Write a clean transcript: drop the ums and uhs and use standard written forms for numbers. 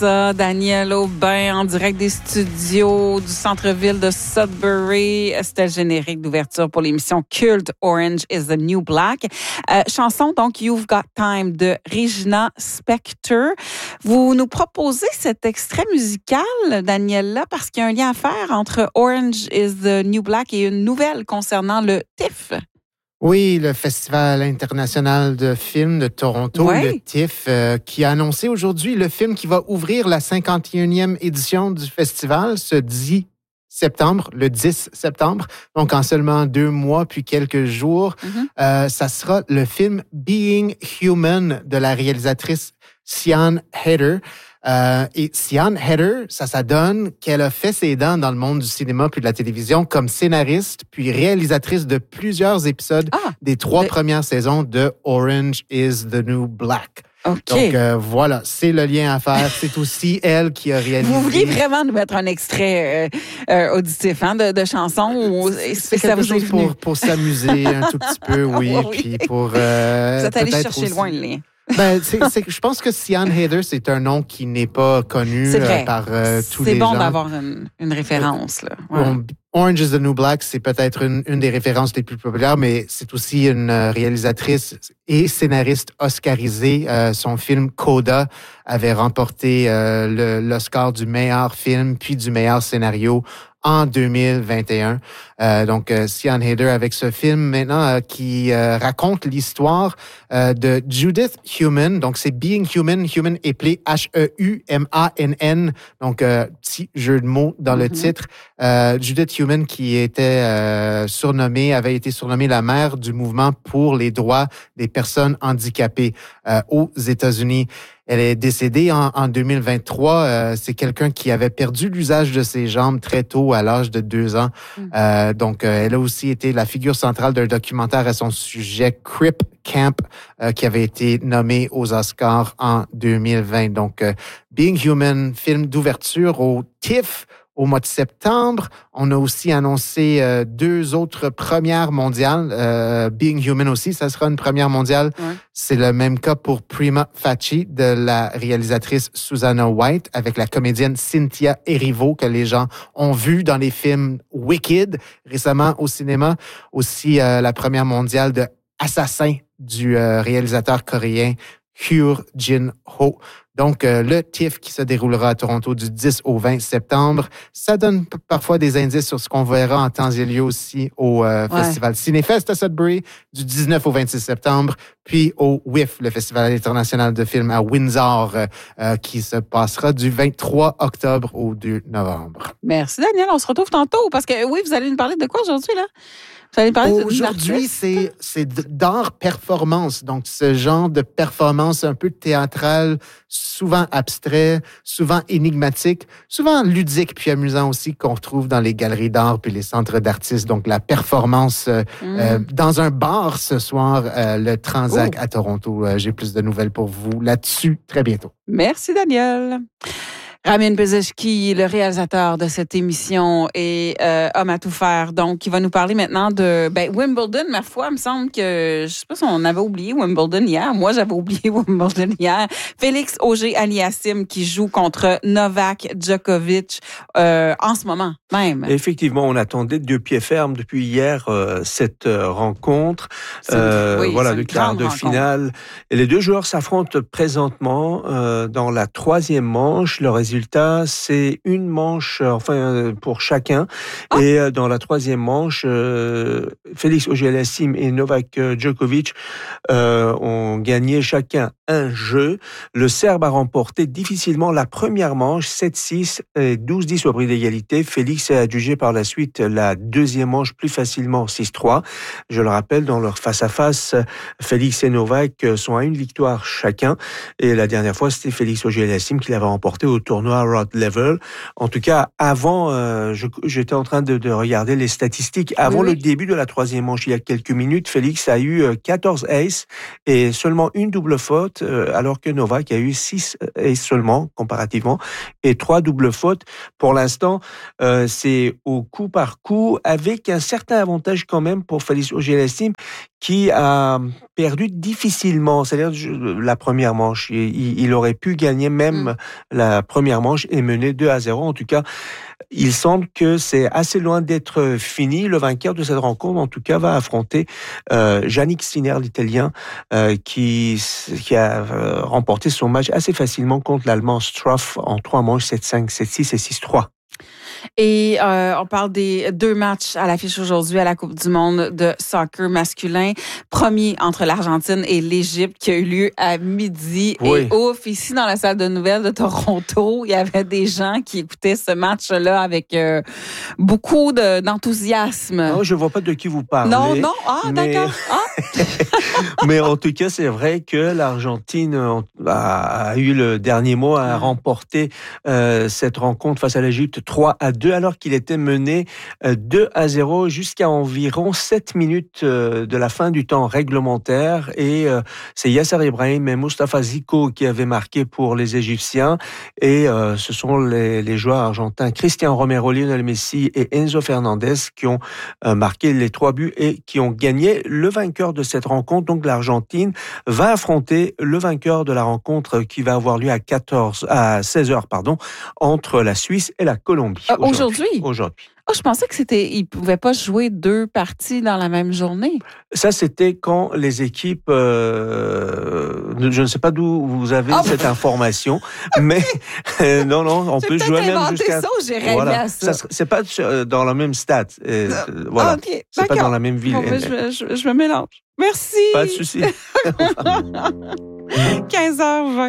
ça, Daniel Aubin, en direct des studios du centre-ville de Sudbury. C'était le générique d'ouverture pour l'émission culte Orange is the New Black. Chanson, donc, You've Got Time de Regina Spektor. Vous nous proposez cet extrait musical, Daniel, parce qu'il y a un lien à faire entre Orange is the New Black et une nouvelle concernant le TIFF. Oui, le Festival international de films de Toronto, le TIFF, qui a annoncé aujourd'hui le film qui va ouvrir la 51e édition du festival ce 10 septembre, le 10 septembre, donc en seulement 2 mois puis quelques jours. Ça sera le film Being Human de la réalisatrice Sian Heder. Et Sian Heder, ça donne qu'elle a fait ses dents dans le monde du cinéma puis de la télévision comme scénariste puis réalisatrice de plusieurs épisodes des 3 premières saisons de Orange is the New Black. Okay. Donc, voilà, c'est le lien à faire. C'est aussi elle qui a réalisé... Vous vouliez vraiment nous mettre un extrait auditif de chansons? C'est quelque chose pour s'amuser un tout petit peu, oui. Puis pour... Vous êtes allé chercher aussi... loin le lien. Je pense que Sian Heder, c'est un nom qui n'est pas connu par tous les gens. C'est bon d'avoir une référence. Là. Ouais. Orange is the New Black, c'est peut-être une des références les plus populaires, mais c'est aussi une réalisatrice et scénariste oscarisée. Son film Coda avait remporté l'Oscar du meilleur film puis du meilleur scénario en 2021. Donc, Sian Heder avec ce film maintenant qui raconte l'histoire de Judith Heumann. Donc, c'est Being Human. Human appelé H-E-U-M-A-N-N. Donc, petit jeu de mots dans le titre. Judith Heumann qui avait été surnommée la mère du mouvement pour les droits des personnes handicapées aux États-Unis. Elle est décédée en 2023. C'est quelqu'un qui avait perdu l'usage de ses jambes très tôt, à l'âge de 2 ans. Donc, elle a aussi été la figure centrale d'un documentaire à son sujet, Crip Camp, qui avait été nommé aux Oscars en 2020. Donc, Being Human, film d'ouverture au TIFF, au mois de septembre. On a aussi annoncé 2 autres premières mondiales. Being Human aussi, ça sera une première mondiale. Ouais. C'est le même cas pour Prima Facie de la réalisatrice Susanna White avec la comédienne Cynthia Erivo que les gens ont vu dans les films Wicked récemment au cinéma. Aussi la première mondiale de Assassin du réalisateur coréen Hyo Jin-ho. Donc, le TIFF qui se déroulera à Toronto du 10 au 20 septembre, ça donne parfois des indices sur ce qu'on verra en temps et lieu aussi au Festival Cinéfest à Sudbury du 19 au 26 septembre, puis au WIF, le Festival international de films à Windsor, qui se passera du 23 octobre au 2 novembre. Merci, Daniel. On se retrouve tantôt parce que, oui, vous allez nous parler de quoi aujourd'hui, là? Aujourd'hui, c'est d'art performance. Donc, ce genre de performance un peu théâtrale, souvent abstrait, souvent énigmatique, souvent ludique puis amusant aussi qu'on retrouve dans les galeries d'art puis les centres d'artistes. Donc, la performance dans un bar ce soir, le Transac à Toronto. J'ai plus de nouvelles pour vous là-dessus très bientôt. Merci, Daniel. Ramin Bezeshki, le réalisateur de cette émission et homme à tout faire, donc qui va nous parler maintenant de Wimbledon. Ma foi, il me semble que, je sais pas si on avait oublié Wimbledon hier. Moi, j'avais oublié Wimbledon hier. Félix Auger-Aliassime qui joue contre Novak Djokovic en ce moment même. Effectivement, on attendait de 2 pieds fermes depuis hier cette rencontre. Le quart de finale. Et les 2 joueurs s'affrontent présentement dans la 3e manche. Le résultat, c'est une manche, pour chacun. Et dans la 3e manche, Félix Auger-Aliassime et Novak Djokovic ont gagné chacun un jeu. Le Serbe a remporté difficilement la première manche, 7-6 et 12-10 au prix d'égalité. Félix a adjugé par la suite la 2e manche plus facilement, 6-3. Je le rappelle, dans leur face-à-face, Félix et Novak sont à 1 victoire chacun. Et la dernière fois, c'était Félix Auger-Aliassime qui l'avait remporté au tournoi Rod Level. En tout cas, avant, j'étais en train de regarder les statistiques. Avant le début de la 3e manche, il y a quelques minutes, Félix a eu 14 aces et seulement 1 double faute, alors que Novak a eu 6 aces seulement, comparativement, et 3 doubles fautes. Pour l'instant, c'est au coup par coup, avec un certain avantage quand même pour Félix Auger-Aliassime, qui a perdu difficilement, c'est-à-dire la première manche. Il aurait pu gagner même la première manche et mener 2-0. En tout cas, il semble que c'est assez loin d'être fini. Le vainqueur de cette rencontre, en tout cas, va affronter Jannik Sinner, l'Italien, qui a remporté son match assez facilement contre l'Allemand Struff en 3 manches, 7-5, 7-6 et 6-3. Et on parle des 2 matchs à l'affiche aujourd'hui à la Coupe du monde de soccer masculin. Premier entre l'Argentine et l'Égypte qui a eu lieu à midi. Oui. Et ouf, ici dans la salle de nouvelles de Toronto, il y avait des gens qui écoutaient ce match-là avec beaucoup d'enthousiasme. Non, je ne vois pas de qui vous parlez. Non. Ah, d'accord. Mais en tout cas, c'est vrai que l'Argentine a eu le dernier mot, a remporté cette rencontre face à l'Égypte 3-2, alors qu'il était mené 2-0 jusqu'à environ 7 minutes de la fin du temps réglementaire. Et c'est Yasser Ibrahim et Mustafa Zico qui avaient marqué pour les Égyptiens. Et ce sont les joueurs argentins Cristian Romero, Lionel Messi et Enzo Fernandez qui ont marqué les 3 buts et qui ont gagné. Le vainqueur de cette rencontre, donc l'Argentine, va affronter le vainqueur de la rencontre qui va avoir lieu à 16h, entre la Suisse et la Colombie. Aujourd'hui? Aujourd'hui. Oh, je pensais qu'ils ne pouvaient pas jouer 2 parties dans la même journée. Ça, c'était quand les équipes... je ne sais pas d'où vous avez cette information, mais non, on peut jouer même jusqu'à... Ça, j'ai rêvé à ça. C'est pas dans la même stade. Voilà. Okay, c'est pas dans la même ville. Bon, je me mélange. Merci. Pas de souci. 15h20.